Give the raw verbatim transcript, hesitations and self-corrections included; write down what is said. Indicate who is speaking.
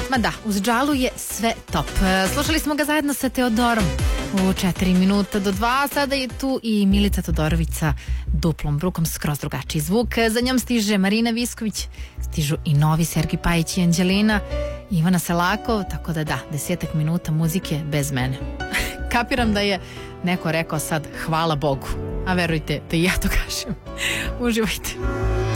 Speaker 1: Ma da, uz Džalu je sve top. Slušali smo ga zajedno sa Teodorom u četiri minuta do dva. Sada je tu i Milica Todorović sa duplom brukom, skroz drugačiji zvuk. Za njom stiže Marina Visković, stižu i novi Sergij Pajić i Anđelina, Ivana Selakov, tako da da, desetak minuta muzike bez mene. Kapiram da je neko rekao sad hvala Bogu, a verujte da i ja to kažem. Uživajte.